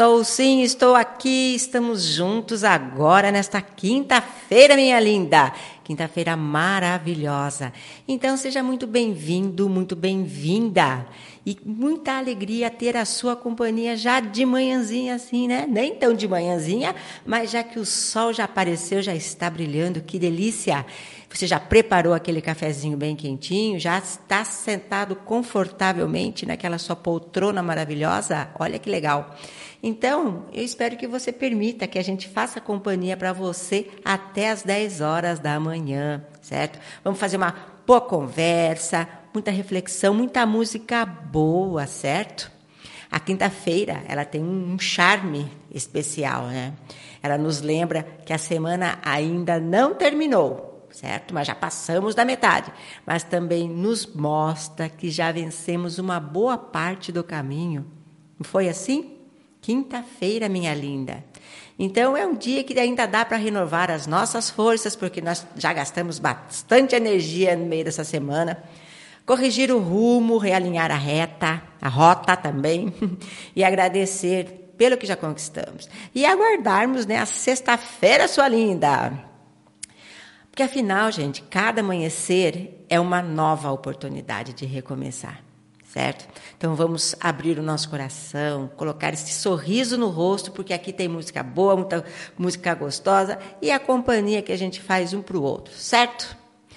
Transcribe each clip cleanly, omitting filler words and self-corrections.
Estou sim, estou aqui, estamos juntos agora nesta quinta-feira, minha linda. Quinta-feira maravilhosa. Então, seja muito bem-vindo, muito bem-vinda. E muita alegria ter a sua companhia já de manhãzinha assim, né? Nem tão de manhãzinha, mas já que o sol já apareceu, já está brilhando, que delícia. Você já preparou aquele cafezinho bem quentinho? Já está sentado confortavelmente naquela sua poltrona maravilhosa? Olha que legal. Então, eu espero que você permita que a gente faça companhia para você até as 10 horas da manhã, certo? Vamos fazer uma boa conversa, muita reflexão, muita música boa, certo? A quinta-feira, ela tem um charme especial, né? Ela nos lembra que a semana ainda não terminou, certo? Mas já passamos da metade. Mas também nos mostra que já vencemos uma boa parte do caminho. Não foi assim? Quinta-feira, minha linda. Então, é um dia que ainda dá para renovar as nossas forças, porque nós já gastamos bastante energia no meio dessa semana. Corrigir o rumo, realinhar a rota também, e agradecer pelo que já conquistamos. E aguardarmos, né, a sexta-feira, sua linda. Porque, afinal, gente, cada amanhecer é uma nova oportunidade de recomeçar. Certo? Então, vamos abrir o nosso coração, colocar esse sorriso no rosto, porque aqui tem música boa, muita música gostosa e a companhia que a gente faz um para o outro, certo?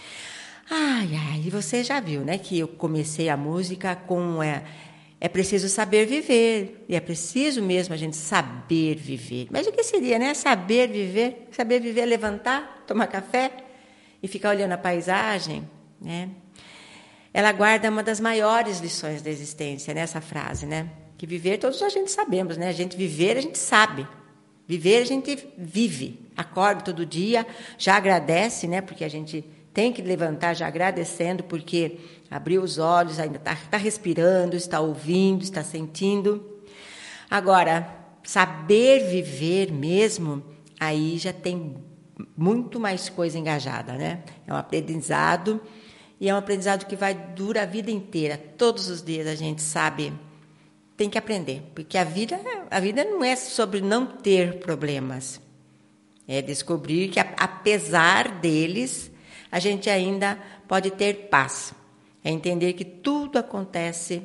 E você já viu, né, que eu comecei a música com é preciso saber viver, e é preciso mesmo a gente saber viver. Mas o que seria, né? Saber viver? Saber viver é levantar, tomar café e ficar olhando a paisagem, né? Ela guarda uma das maiores lições da existência, nessa frase, né? Que viver, todos a gente sabemos, né? A gente viver, a gente sabe. Viver, a gente vive. Acorda todo dia, já agradece, né? Porque a gente tem que levantar já agradecendo, porque abriu os olhos, ainda está respirando, está ouvindo, está sentindo. Agora, saber viver mesmo, aí já tem muito mais coisa engajada, né? É um aprendizado. E é um aprendizado que vai durar a vida inteira. Todos os dias a gente sabe, tem que aprender. Porque a vida não é sobre não ter problemas. É descobrir que, apesar deles, a gente ainda pode ter paz. É entender que tudo acontece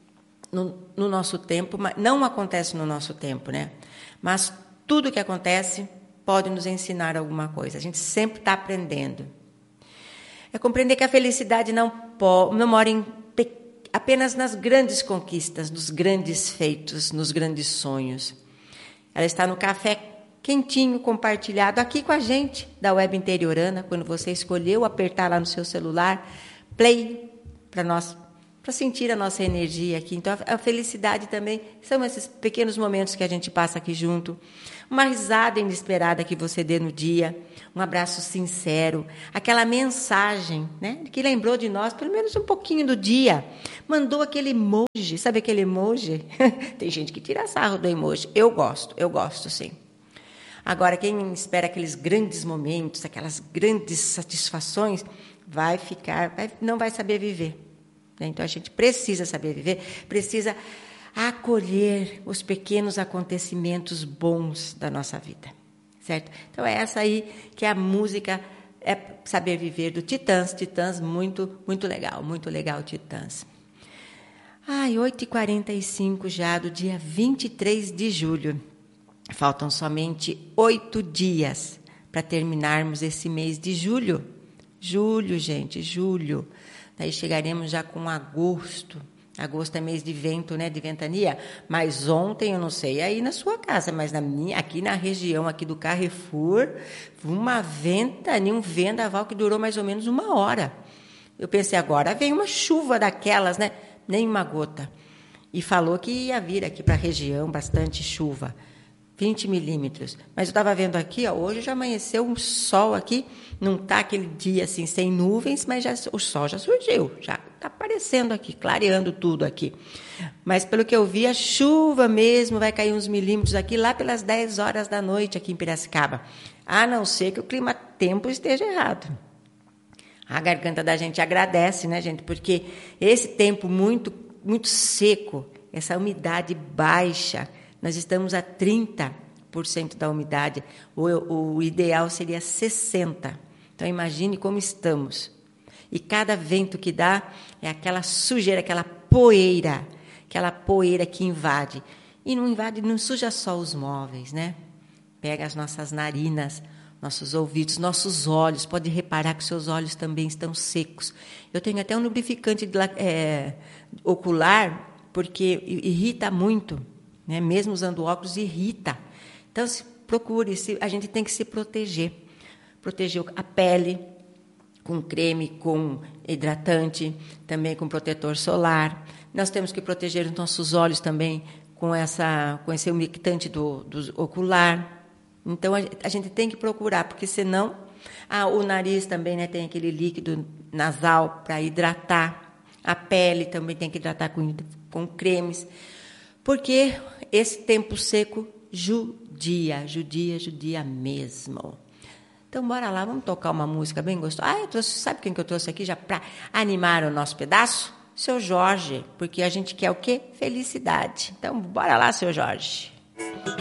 no nosso tempo, mas não acontece no nosso tempo, né? Mas tudo que acontece pode nos ensinar alguma coisa. A gente sempre está aprendendo. É compreender que a felicidade não mora apenas nas grandes conquistas, nos grandes feitos, nos grandes sonhos. Ela está no café quentinho, compartilhado aqui com a gente, da Web Interiorana, quando você escolheu apertar lá no seu celular, play, para sentir a nossa energia aqui. Então, a felicidade também são esses pequenos momentos que a gente passa aqui junto. Uma risada inesperada que você dê no dia, um abraço sincero, aquela mensagem, né, que lembrou de nós, pelo menos um pouquinho do dia. Mandou aquele emoji, sabe aquele emoji? Tem gente que tira sarro do emoji. Eu gosto sim. Agora, quem espera aqueles grandes momentos, aquelas grandes satisfações, não vai saber viver. Então, a gente precisa saber viver, precisa acolher os pequenos acontecimentos bons da nossa vida, certo? Então, é essa aí que a música é Saber Viver, do Titãs. Titãs, muito, muito legal, Titãs. 8h45 já, do dia 23 de julho. Faltam somente 8 dias para terminarmos esse mês de julho. Julho. Daí chegaremos já com agosto. Agosto é mês de vento, né, de ventania. Mas ontem, eu não sei aí na sua casa, mas aqui na região aqui do Carrefour, uma ventania, um vendaval que durou mais ou menos 1 hora. Eu pensei, agora vem uma chuva daquelas, né? Nem uma gota. E falou que ia vir aqui para a região bastante chuva. 20 milímetros. Mas eu estava vendo aqui, hoje já amanheceu um sol aqui, não está aquele dia assim sem nuvens, mas o sol já surgiu, já está aparecendo aqui, clareando tudo aqui. Mas pelo que eu vi, a chuva mesmo vai cair uns milímetros aqui lá pelas 10 horas da noite aqui em Piracicaba. A não ser que o clima-tempo esteja errado. A garganta da gente agradece, né, gente? Porque esse tempo muito, muito seco, essa umidade baixa, Nós estamos a 30% da umidade. O ideal seria 60%. Então, imagine como estamos. E cada vento que dá é aquela sujeira, aquela poeira que invade. E não invade, não suja só os móveis, né? Pega as nossas narinas, nossos ouvidos, nossos olhos. Pode reparar que seus olhos também estão secos. Eu tenho até um lubrificante ocular, porque irrita muito, né? Mesmo usando óculos, irrita. Então, procure, a gente tem que se proteger. Proteger a pele com creme, com hidratante, também com protetor solar. Nós temos que proteger os nossos olhos também com esse umectante do ocular. Então, a gente tem que procurar, porque senão... o nariz também, né, tem aquele líquido nasal para hidratar. A pele também tem que hidratar com cremes. Porque esse tempo seco judia mesmo. Então, bora lá, vamos tocar uma música bem gostosa. Sabe quem que eu trouxe aqui já para animar o nosso pedaço? Seu Jorge, porque a gente quer o quê? Felicidade. Então, bora lá, seu Jorge.